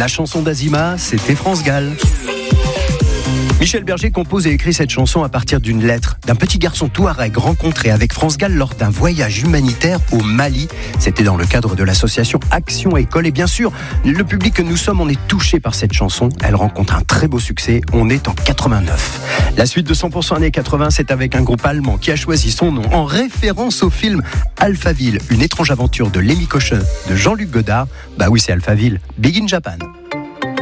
La chanson d'Azima, c'était France Gall. Michel Berger compose et écrit cette chanson à partir d'une lettre d'un petit garçon touareg rencontré avec France Gall lors d'un voyage humanitaire au Mali. C'était dans le cadre de l'association Action École. Et bien sûr, le public que nous sommes, on est touché par cette chanson. Elle rencontre un très beau succès. On est en 89. La suite de 100% années 80, c'est avec un groupe allemand qui a choisi son nom en référence au film Alphaville, une étrange aventure de Lemmy Cochin de Jean-Luc Godard. Bah oui, c'est Alphaville, Big in Japan.